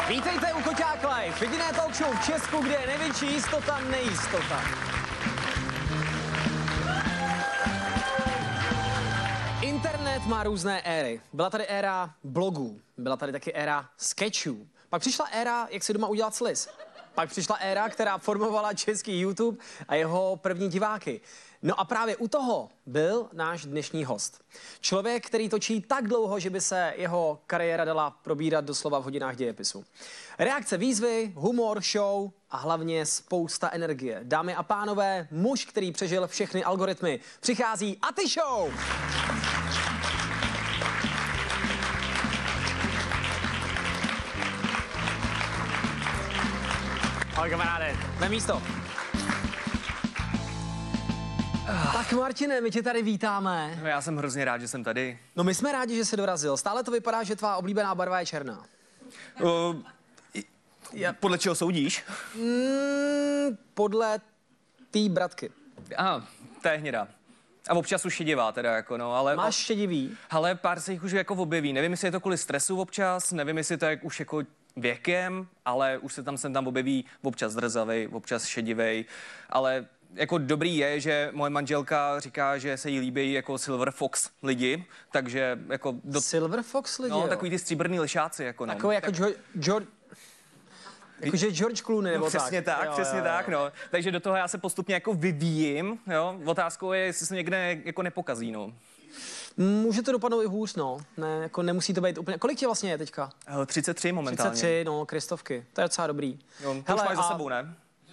Vítejte u Koťák Live, jediné talk show v Česku, kde je největší jistota nejistota. Internet má různé éry. Byla tady éra blogů, byla tady taky éra sketchů. Pak přišla éra, jak si doma udělat sliz. Pak přišla éra, která formovala český YouTube a jeho první diváky. No a právě u toho byl náš dnešní host. Člověk, který točí tak dlouho, že by se jeho kariéra dala probírat doslova v hodinách dějepisu. Reakce, výzvy, humor, show a hlavně spousta energie. Dámy a pánové, muž, který přežil všechny algoritmy. Přichází Aty Show! Ahoj kamaráde, na místo. Tak Martine, my tě tady vítáme. No, já jsem hrozně rád, že jsem tady. No my jsme rádi, že jsi dorazil. Stále to vypadá, že tvá oblíbená barva je černá. Podle čeho soudíš? Podle té bratky. To je hnědá. A občas už šedivá teda jako no, ale... Máš šedivý? Ale pár se jich už jako objeví. Nevím, jestli je to kvůli stresu občas, nevím, jestli to je už jako věkem, ale už se tam sem tam objeví občas zrzavej, občas šedivej, ale jako dobrý je, že moje manželka říká, že se jí líbí jako Silver Fox lidi, takže jako... Silver Fox lidi, no, jo? takový ty stříbrný lišáci, jako no. Takový jako George... Jakože George Clooney, nebo přesně tak, jo, přesně jo. tak, no. Takže do toho já se postupně jako vyvíjím, jo. Otázkou je, jestli se někde jako nepokazí, no. Může to dopadnout i hůř, no. Ne, jako nemusí to být úplně... Kolik tě vlastně je teďka? 33 momentálně. 33, no, Kristovky. To je docela dobrý. Jo, to už máš za sebou, ne?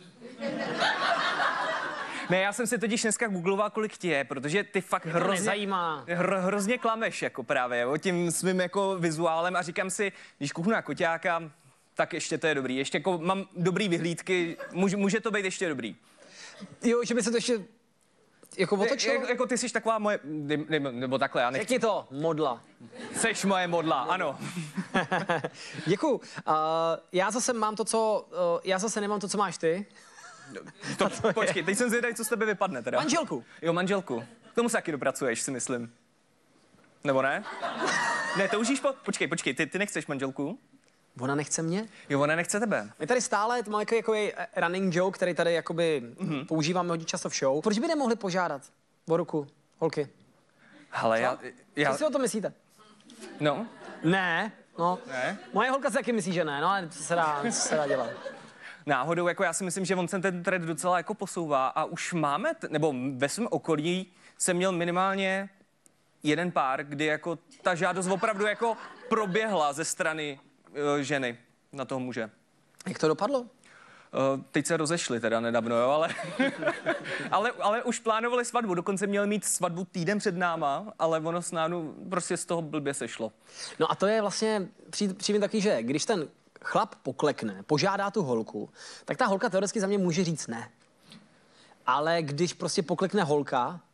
Ne, já jsem si totiž dneska googloval, kolik ti je, protože ty fakt hrozně klameš, jako právě, jo, tím svým jako vizuálem a říkám si, když kouknu na Koťáka, tak ještě to je dobrý. Ještě jako mám dobrý vyhlídky, může to být ještě dobrý. Jo, že by se to ještě jako otočilo? Jako ty jsi taková moje, nebo takhle, já nechci. Jak je to? Modla. Seš moje modla, ano. Děkuju. Já zase mám to, co... já zase nemám to, co máš ty. Počkej, teď jsem zvědavý, co z tebe vypadne teda. Manželku. Jo, manželku. K tomu se taky dopracuješ, si myslím. Nebo ne? Ne, to už jíš Počkej, ty nechceš manželku? Ona nechce mě? Jo, ona nechce tebe. My tady stále, to má jako running joke, který tady jakoby používáme hodně často v show. Proč by nemohli požádat o ruku, holky? Hele, já... Co si o to myslíte? No? Ne, no. Ne? Moje holka si taky myslí, že ne, no ale co se dá dělat. Náhodou, jako já si myslím, že on se ten trend docela jako posouvá a už máme, nebo ve svém okolí jsem měl minimálně jeden pár, kdy jako ta žádost opravdu jako proběhla ze strany ženy na toho muže. Jak to dopadlo? Teď se rozešli teda nedávno, jo, ale už plánovali svatbu, dokonce měli mít svatbu týden před náma, ale ono s námi prostě z toho blbě sešlo. No a to je vlastně přijde taky, že když ten chlap poklekne, požádá tu holku, tak ta holka teoreticky za mě může říct ne. Ale když prostě poklekne holka,